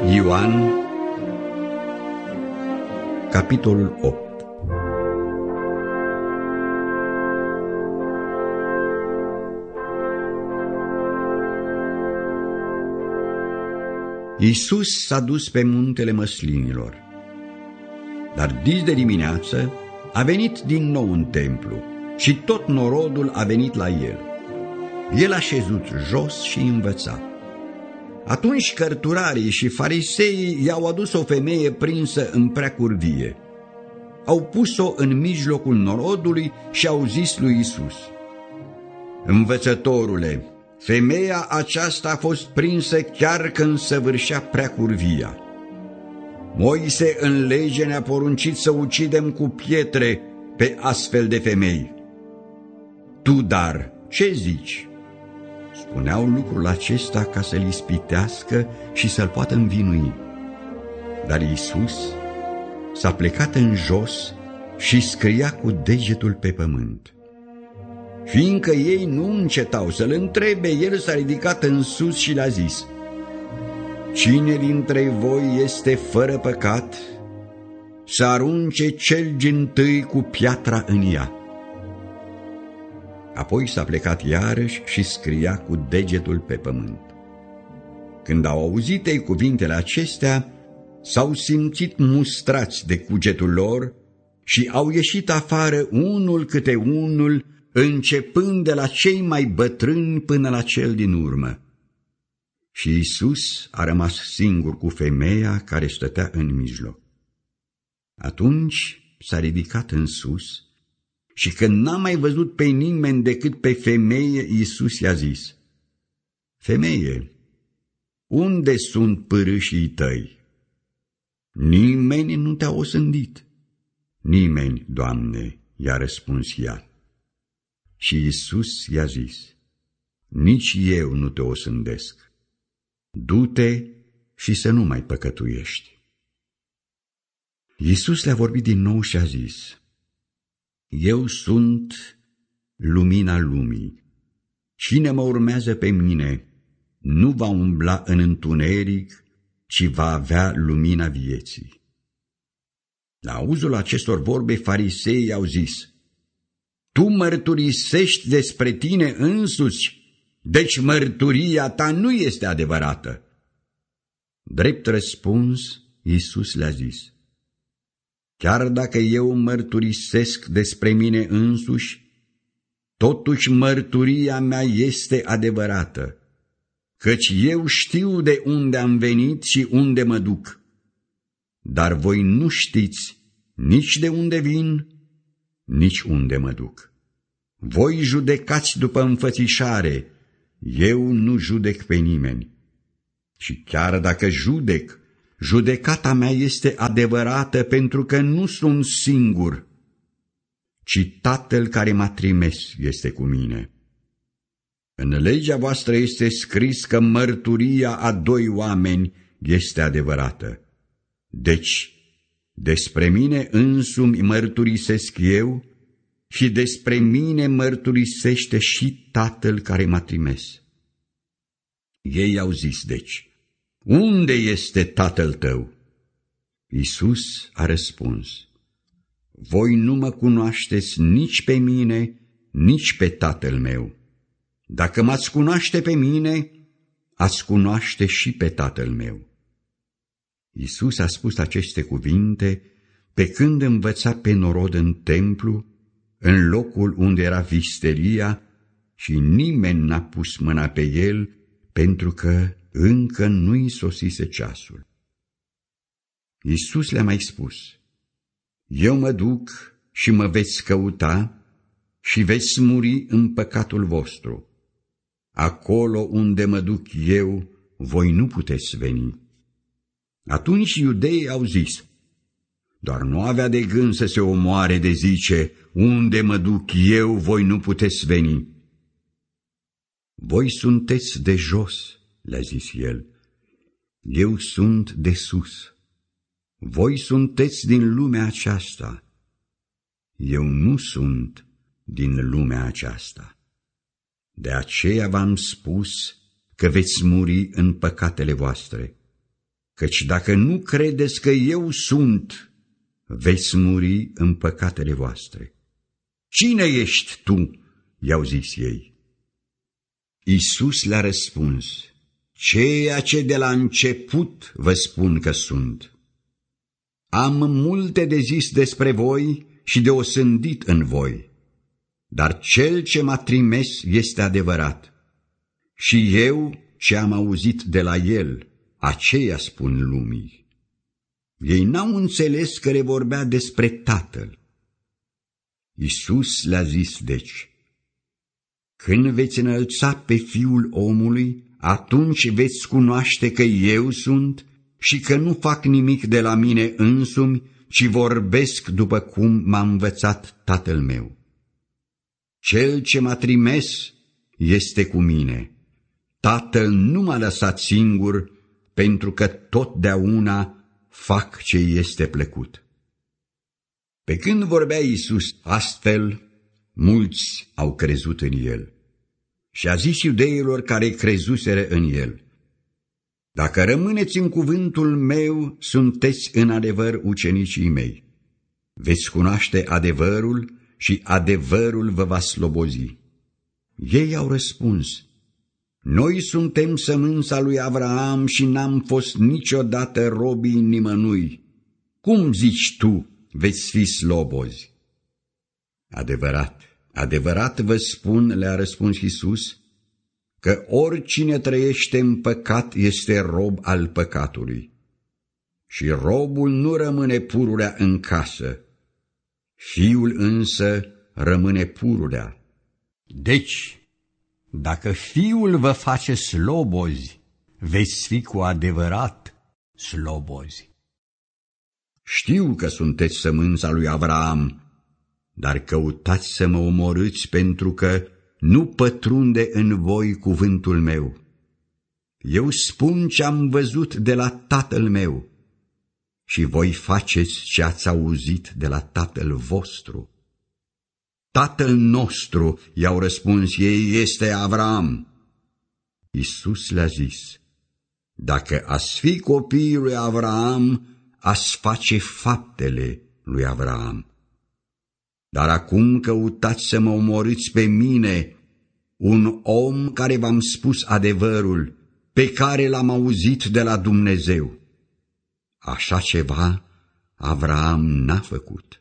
Ioan, capitolul 8. Iisus s-a dus pe muntele Măslinilor, dar dis de dimineață a venit din nou în templu și tot norodul a venit la el. El a șezut jos și învăța. Atunci cărturarii și fariseii i-au adus o femeie prinsă în prea curvie. Au pus-o în mijlocul norodului și au zis lui Iisus: Învățătorule, femeia aceasta a fost prinsă chiar când săvârșea prea curvia. Moise în lege ne-a poruncit să ucidem cu pietre pe astfel de femei. Tu, dar, ce zici? Spuneau lucrul acesta ca să-l ispitească și să-l poată învinui. Dar Iisus s-a plecat în jos și scria cu degetul pe pământ. Fiindcă ei nu încetau să-l întrebe, el s-a ridicat în sus și le-a zis: Cine dintre voi este fără păcat, să arunce cel dintâi cu piatra în ea. Apoi s-a plecat iarăși și scria cu degetul pe pământ. Când au auzit ei cuvintele acestea, s-au simțit mustrați de cugetul lor și au ieșit afară unul câte unul, începând de la cei mai bătrâni până la cel din urmă. Și Iisus a rămas singur cu femeia care stătea în mijloc. Atunci s-a ridicat în sus și când n-a mai văzut pe nimeni decât pe femeie, Iisus i-a zis: Femeie, unde sunt pârâșii tăi? Nimeni nu te-a osândit. Nimeni, Doamne, i-a răspuns ea. Și Iisus i-a zis: Nici eu nu te osândesc. Du-te și să nu mai păcătuiești. Iisus le-a vorbit din nou și a zis: Eu sunt lumina lumii. Cine mă urmează pe mine nu va umbla în întuneric, ci va avea lumina vieții. La auzul acestor vorbe, fariseii au zis: Tu mărturisești despre tine însuți, deci mărturia ta nu este adevărată. Drept răspuns, Iisus le-a zis: Chiar dacă eu mărturisesc despre mine însuși, totuși mărturia mea este adevărată, căci eu știu de unde am venit și unde mă duc. Dar voi nu știți nici de unde vin, nici unde mă duc. Voi judecați după înfățișare, eu nu judec pe nimeni. Și chiar dacă judec, judecata mea este adevărată, pentru că nu sunt singur, ci Tatăl care m-a trimis este cu mine. În legea voastră este scris că mărturia a doi oameni este adevărată. Deci, despre mine însumi mărturisesc eu și despre mine mărturisește și Tatăl care m-a trimis. Ei au zis deci: Unde este Tatăl tău? Iisus a răspuns: Voi nu mă cunoașteți nici pe mine, nici pe Tatăl meu. Dacă m-ați cunoaște pe mine, ați cunoaște și pe Tatăl meu. Iisus a spus aceste cuvinte pe când învăța pe norod în templu, în locul unde era visteria, și nimeni n-a pus mâna pe el, pentru că încă nu-i sosise ceasul. Iisus le-a mai spus: Eu mă duc și mă veți căuta și veți muri în păcatul vostru. Acolo unde mă duc eu, voi nu puteți veni. Atunci iudeii au zis: Doar nu avea de gând să se omoare de zice: Unde mă duc eu, voi nu puteți veni. Voi sunteți de jos, le-a zis el, eu sunt de sus. Voi sunteți din lumea aceasta, eu nu sunt din lumea aceasta. De aceea v-am spus că veți muri în păcatele voastre. căci dacă nu credeți că eu sunt, veți muri în păcatele voastre. Cine ești tu? I-au zis ei. Iisus le-a răspuns, ceea ce de la început vă spun că sunt. Am multe de zis despre voi și de osândit în voi, dar cel ce m-a trimis este adevărat. Și eu ce am auzit de la el, aceea spun lumii. Ei n-au înțeles că le vorbea despre Tatăl. Iisus le-a zis deci, când veți înălța pe Fiul omului, atunci veți cunoaște că eu sunt și că nu fac nimic de la mine însumi, ci vorbesc după cum m-a învățat Tatăl meu. Cel ce m-a trimis este cu mine. Tatăl nu m-a lăsat singur, pentru că totdeauna fac ce este plăcut. Pe când vorbea Iisus astfel, mulți au crezut în el. Și a zis iudeilor care crezuseră în el, dacă rămâneți în cuvântul meu, sunteți în adevăr ucenicii mei. Veți cunoaște adevărul și adevărul vă va slobozi. Ei au răspuns, noi suntem sămânța lui Avraam și n-am fost niciodată robii nimănui. Cum zici tu, veți fi slobozi? Adevărat, adevărat vă spun, le-a răspuns Iisus, că oricine trăiește în păcat este rob al păcatului. Și robul nu rămâne pururea în casă, fiul însă rămâne pururea. Deci, dacă Fiul vă face slobozi, veți fi cu adevărat slobozi. Știu că sunteți sămânța lui Avraam, dar căutați să mă omorâți pentru că nu pătrunde în voi cuvântul meu. Eu spun ce am văzut de la Tatăl meu și voi faceți ce ați auzit de la Tatăl vostru. Tatăl nostru, i-au răspuns ei, este Avraam. Iisus le-a zis, dacă ați fi copiii lui Avraam, ați face faptele lui Avraam. Dar acum căutați să mă omorâți pe mine, un om care v-am spus adevărul, pe care l-am auzit de la Dumnezeu. Așa ceva Avraam n-a făcut.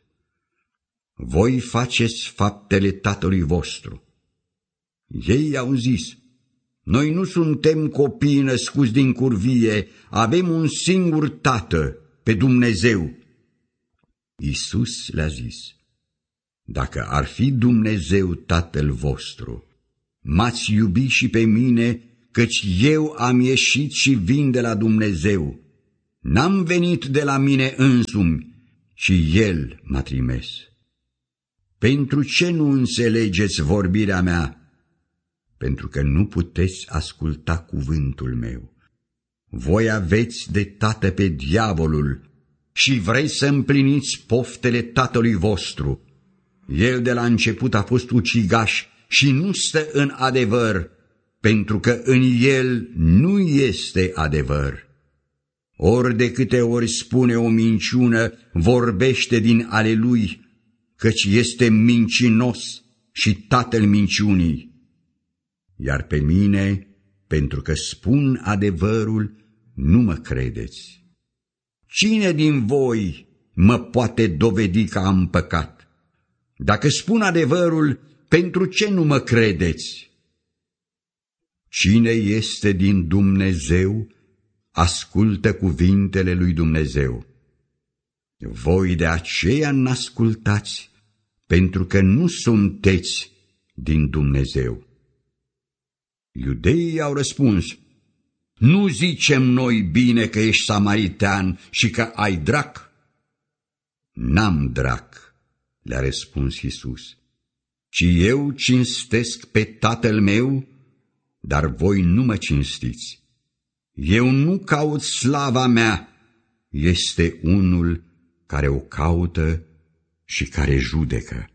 Voi faceți faptele tatălui vostru. Ei au zis, noi nu suntem copii născuți din curvie, avem un singur tată, pe Dumnezeu. Iisus le-a zis, dacă ar fi Dumnezeu Tatăl vostru, m-ați iubi și pe mine, căci eu am ieșit și vin de la Dumnezeu. N-am venit de la mine însumi, ci El m-a trimis. Pentru ce nu înțelegeți vorbirea mea? Pentru că nu puteți asculta cuvântul meu. Voi aveți de tată pe diavolul și vreți să împliniți poftele tatălui vostru. El de la început a fost ucigaș și nu stă în adevăr, pentru că în el nu este adevăr. Ori de câte ori spune o minciună, vorbește din ale lui, căci este mincinos și tatăl minciunii. Iar pe mine, pentru că spun adevărul, nu mă credeți. Cine din voi mă poate dovedi că am păcat? Dacă spun adevărul, pentru ce nu mă credeți? Cine este din Dumnezeu, ascultă cuvintele lui Dumnezeu. Voi de aceea n-ascultați, pentru că nu sunteți din Dumnezeu. Iudeii au răspuns, nu zicem noi bine că ești samaritean și că ai drac? N-am drac, le-a răspuns Iisus, ci eu cinstesc pe Tatăl meu, dar voi nu mă cinstiți. Eu nu caut slava mea, este unul care o caută și care judecă.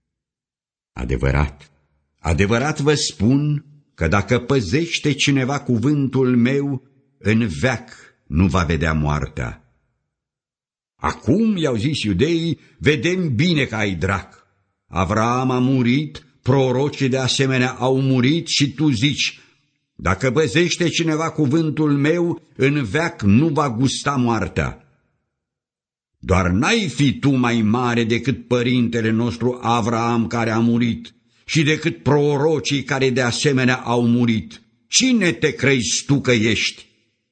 Adevărat, adevărat vă spun că dacă păzește cineva cuvântul meu, în veac nu va vedea moartea. Acum, i-au zis iudeii, vedem bine că ai drac. Avraam a murit, prorocii de asemenea au murit și tu zici, dacă păzește cineva cuvântul meu, în veac nu va gusta moartea. Doar n-ai fi tu mai mare decât părintele nostru Avraam care a murit și decât prorocii care de asemenea au murit. Cine te crezi tu că ești?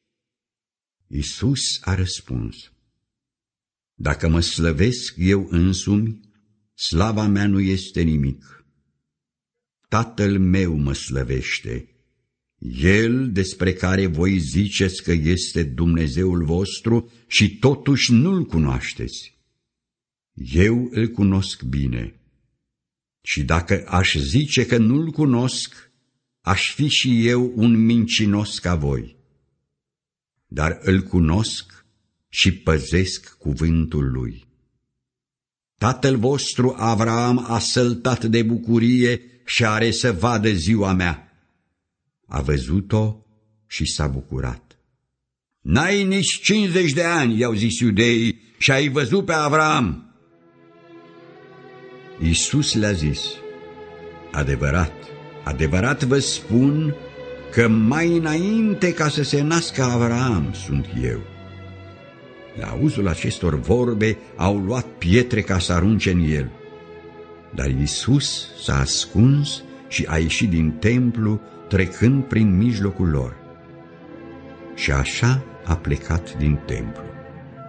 Iisus a răspuns, dacă mă slăvesc eu însumi, slava mea nu este nimic. Tatăl meu mă slăvește, El despre care voi ziceți că este Dumnezeul vostru și totuși nu-L cunoașteți. Eu îl cunosc bine și dacă aș zice că nu-L cunosc, aș fi și eu un mincinos ca voi. Dar îl cunosc și păzesc cuvântul lui. Tatăl vostru Avraam a săltat de bucurie și are să vadă ziua mea. A văzut-o și s-a bucurat. N-ai nici 50 de ani, i-au zis iudeii, și ai văzut pe Avraam. Iisus le-a zis, adevărat, adevărat vă spun că mai înainte ca să se nască Avraam sunt eu. La auzul acestor vorbe au luat pietre ca să arunce în el. Dar Iisus s-a ascuns și a ieșit din templu, trecând prin mijlocul lor. Și așa a plecat din templu.